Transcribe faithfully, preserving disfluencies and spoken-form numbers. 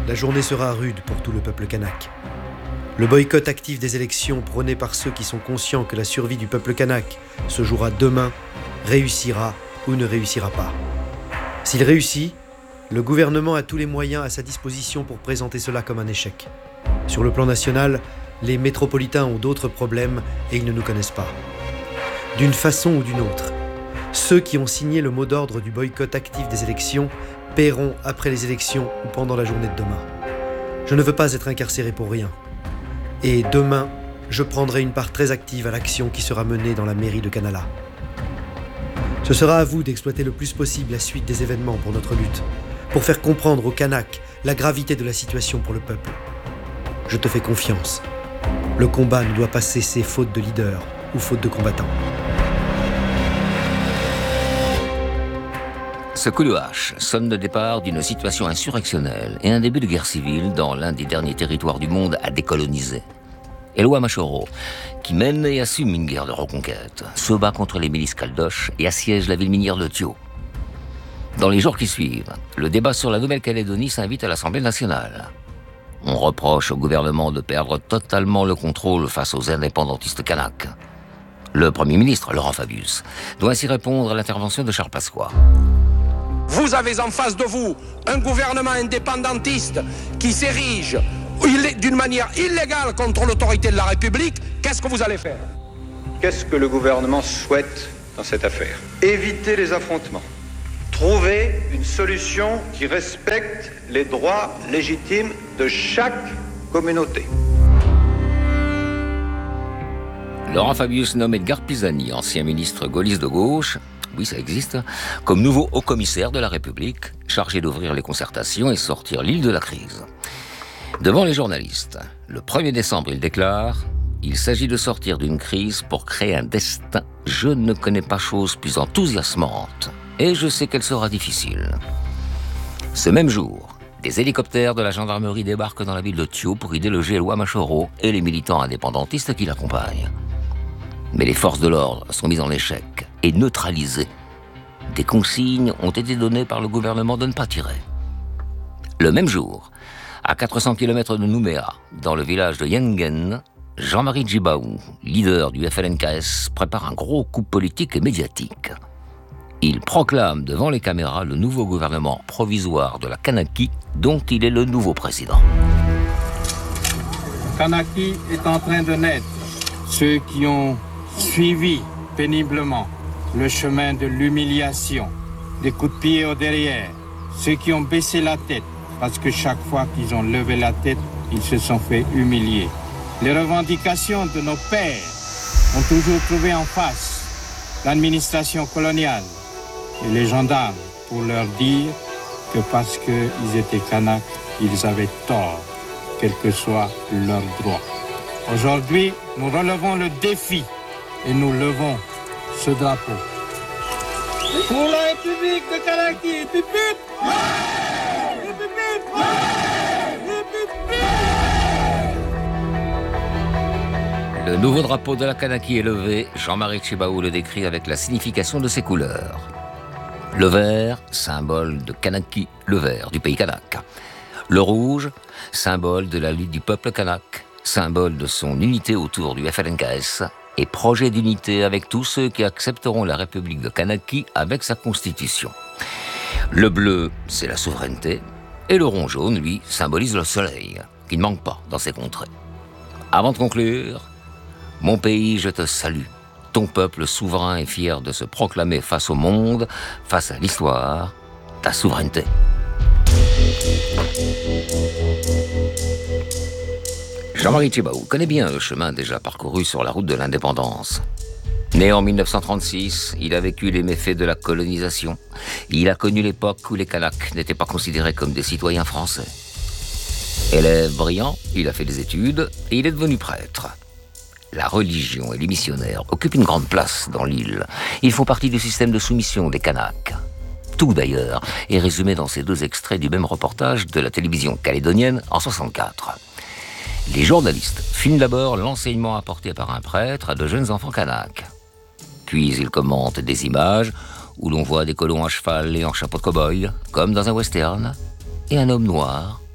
la journée sera rude pour tout le peuple kanak. Le boycott actif des élections prôné par ceux qui sont conscients que la survie du peuple kanak se jouera demain réussira ou ne réussira pas. S'il réussit, le gouvernement a tous les moyens à sa disposition pour présenter cela comme un échec. Sur le plan national, les métropolitains ont d'autres problèmes et ils ne nous connaissent pas. D'une façon ou d'une autre, ceux qui ont signé le mot d'ordre du boycott actif des élections paieront après les élections ou pendant la journée de demain. Je ne veux pas être incarcéré pour rien. Et demain, je prendrai une part très active à l'action qui sera menée dans la mairie de Kanala. Ce sera à vous d'exploiter le plus possible la suite des événements pour notre lutte, pour faire comprendre aux Kanaks la gravité de la situation pour le peuple. Je te fais confiance. Le combat ne doit pas cesser faute de leader ou faute de combattants. Ce coup de hache sonne le départ d'une situation insurrectionnelle et un début de guerre civile dans l'un des derniers territoires du monde à décoloniser. Eloi Machoro, qui mène et assume une guerre de reconquête, se bat contre les milices caldoches et assiège la ville minière de Thio. Dans les jours qui suivent, le débat sur la Nouvelle-Calédonie s'invite à l'Assemblée nationale. On reproche au gouvernement de perdre totalement le contrôle face aux indépendantistes kanaks. Le Premier ministre, Laurent Fabius, doit ainsi répondre à l'intervention de Charles Pasqua. Vous avez en face de vous un gouvernement indépendantiste qui s'érige d'une manière illégale contre l'autorité de la République. Qu'est-ce que vous allez faire ? Qu'est-ce que le gouvernement souhaite dans cette affaire ? Éviter les affrontements. Trouver une solution qui respecte les droits légitimes de chaque communauté. Laurent Fabius nomme Edgar Pisani, ancien ministre gaulliste de gauche, oui ça existe, comme nouveau haut-commissaire de la République, chargé d'ouvrir les concertations et sortir l'île de la crise. Devant les journalistes, le premier décembre, il déclare « Il s'agit de sortir d'une crise pour créer un destin. Je ne connais pas chose plus enthousiasmante et je sais qu'elle sera difficile. » Ce même jour, des hélicoptères de la gendarmerie débarquent dans la ville de Thio pour y déloger Eloi Machoro et les militants indépendantistes qui l'accompagnent. Mais les forces de l'ordre sont mises en échec et neutralisées. Des consignes ont été données par le gouvernement de ne pas tirer. Le même jour, à quatre cents kilomètres de Nouméa, dans le village de Yengen, Jean-Marie Djibaou, leader du F L N K S, prépare un gros coup politique et médiatique. Il proclame devant les caméras le nouveau gouvernement provisoire de la Kanaki, dont il est le nouveau président. Kanaki est en train de naître. Ceux qui ont suivi péniblement le chemin de l'humiliation, des coups de pied au derrière, ceux qui ont baissé la tête, parce que chaque fois qu'ils ont levé la tête, ils se sont fait humilier. Les revendications de nos pères ont toujours trouvé en face l'administration coloniale et les gendarmes pour leur dire que parce qu'ils étaient Kanaks, ils avaient tort, quel que soit leur droit. Aujourd'hui, nous relevons le défi et nous levons ce drapeau. Pour la République de Kanaki, pip pip! Le nouveau drapeau de la Kanaki est levé. Jean-Marie Djibaou le décrit avec la signification de ses couleurs. Le vert, symbole de Kanaki, le vert du pays kanak. Le rouge, symbole de la lutte du peuple kanak, symbole de son unité autour du F L N K S et projet d'unité avec tous ceux qui accepteront la République de Kanaki avec sa constitution. Le bleu, c'est la souveraineté, et le rond jaune, lui, symbolise le soleil, qui ne manque pas dans ces contrées. Avant de conclure, mon pays, je te salue. Ton peuple souverain et fier de se proclamer face au monde, face à l'histoire, ta souveraineté. Jean-Marie Djibaou connaît bien le chemin déjà parcouru sur la route de l'indépendance. Né en mille neuf cent trente-six, il a vécu les méfaits de la colonisation. Il a connu l'époque où les Kanaks n'étaient pas considérés comme des citoyens français. Élève brillant, il a fait des études et il est devenu prêtre. La religion et les missionnaires occupent une grande place dans l'île. Ils font partie du système de soumission des Kanaks. Tout d'ailleurs est résumé dans ces deux extraits du même reportage de la télévision calédonienne en soixante-quatre. Les journalistes filment d'abord l'enseignement apporté par un prêtre à de jeunes enfants kanaks. Puis ils commentent des images où l'on voit des colons à cheval et en chapeau de cow-boy, comme dans un western, et un homme noir